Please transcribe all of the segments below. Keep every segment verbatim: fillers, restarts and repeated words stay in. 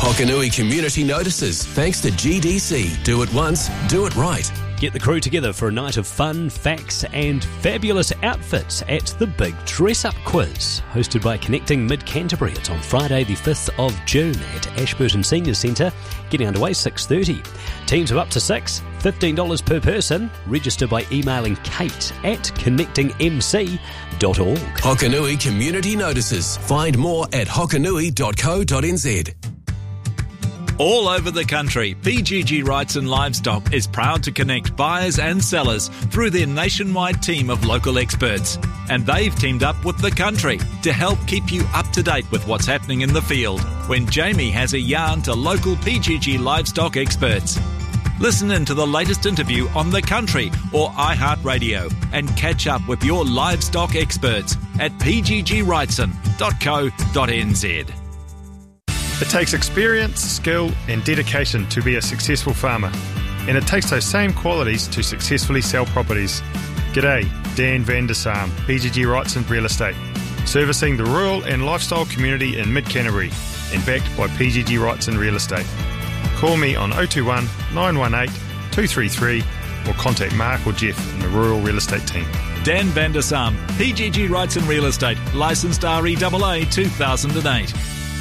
Hokanui Community Notices, thanks to G D C. Do it once, do it right. Get the crew together for a night of fun, facts and fabulous outfits at the Big Dress Up Quiz, hosted by Connecting Mid Canterbury. It's on Friday the fifth of June at Ashburton Senior Centre, getting underway six thirty. Teams of up to six, fifteen dollars per person. Register by emailing kate at connecting m c dot org. Hokanui Community Notices. Find more at hokanui dot co dot n z. All over the country, P G G Wrightson Livestock is proud to connect buyers and sellers through their nationwide team of local experts. And they've teamed up with The Country to help keep you up to date with what's happening in the field when Jamie has a yarn to local P G G livestock experts. Listen in to the latest interview on The Country or iHeartRadio and catch up with your livestock experts at p g g wrightson dot co dot n z. It takes experience, skill and dedication to be a successful farmer, and it takes those same qualities to successfully sell properties. G'day, Dan van der Saam, P G G Wrightson Real Estate, servicing the rural and lifestyle community in Mid-Canterbury and backed by P G G Wrightson Real Estate. Call me on oh two one, nine one eight, two three three or contact Mark or Jeff in the Rural Real Estate team. Dan van der Saam, P G G Wrightson Real Estate, licensed R E A A two thousand eight.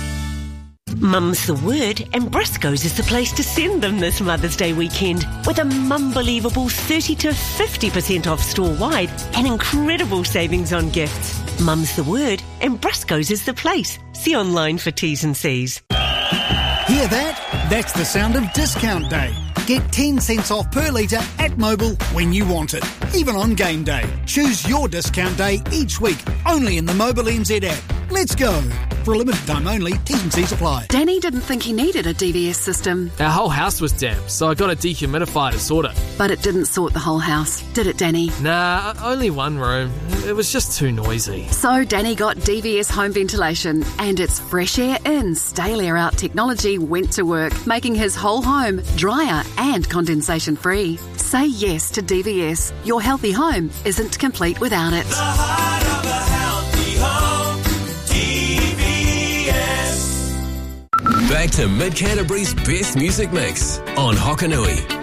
Mum's the word, and Briscoe's is the place to send them this Mother's Day weekend with a mumble-lievable thirty to fifty percent off store-wide and incredible savings on gifts. Mum's the word, and Briscoe's is the place. See online for T's and C's. Hear that? That's the sound of discount day. Get ten cents off per litre at Mobil when you want it, even on game day. Choose your discount day each week, only in the Mobil N Z app. Let's go. For a limited time only, T's and C's apply. Danny didn't think he needed a D V S system. Our whole house was damp, so I got a dehumidifier to sort it. But it didn't sort the whole house, did it, Danny? Nah, only one room. It was just too noisy. So Danny got D V S home ventilation, and its fresh air in, stale air out technology went to work, making his whole home drier and condensation free. Say yes to D V S. Your healthy home isn't complete without it. The heart of a healthy home, D V S. Back to Mid Canterbury's best music mix on Hokanui.